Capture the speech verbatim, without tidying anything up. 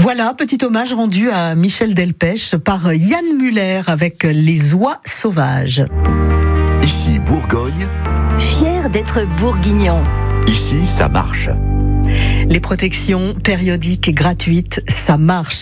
Voilà, petit hommage rendu à Michel Delpech par Yann Muller avec Les Oies sauvages. Ici Bourgogne. Fier d'être bourguignon. Ici, ça marche. Les protections périodiques gratuites, ça marche.